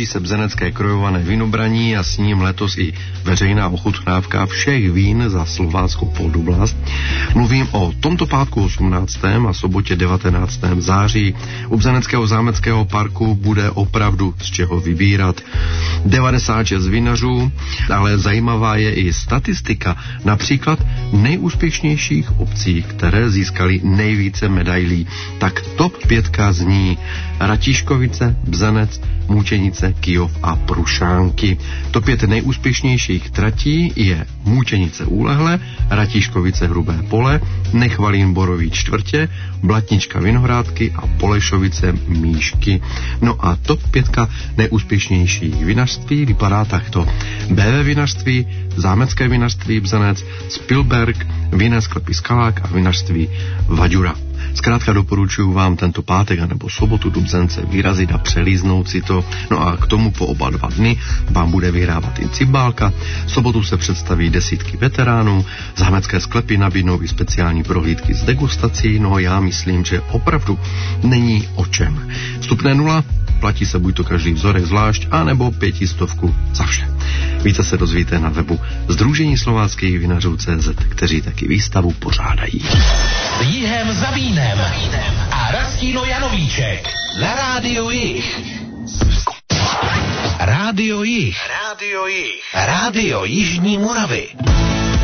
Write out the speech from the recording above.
Blíží se bzenecké krojované vinobraní a s ním letos i veřejná ochutnávka všech vín za Slováckou poloblast. Mluvím o tomto pátku 18. a sobotě 19. září. U Bzeneckého zámeckého parku bude opravdu z čeho vybírat. 96 vinařů, ale zajímavá je i statistika, například nejúspěšnějších obcí, které získaly nejvíce medailí. Tak top 5 zní Ratíškovice, Bzenec, Můčenice, Kyjov a Prušánky. Top 5 nejúspěšnějších tratí je Můčenice Úlehle, Ratíškovice Hrubé Pole, Nechvalín Borový Čtvrtě, Blatnička Vinohrádky a Polešovice Míšky. No a top 5 nejúspěšnějších vinařství vypadá takto. BV vinařství, Zámecké vinařství Bzenec, Spielberg, Vinné sklepy Skalák a vinařství Vaďura. Zkrátka doporučuji vám tento pátek anebo sobotu do Bzence vyrazit a přelíznout si to. No a k tomu po oba 2 dny vám bude vyhrávat i Cibálka. V sobotu se představí desítky veteránů, zámecké sklepy nabídnou i speciální prohlídky s degustací. No já myslím, že opravdu není o čem. Vstupné 0, platí se buď to každý vzorek zvlášť, anebo 500 za vše. Více se dozvíte na webu Sdružení slováckých vinařů CZ, kteří taky výstavu pořádají. Jihem za vínem a Rastino Janovíček na Rádiu Jih. Rádio Jih. Rádio Jižní Moravy.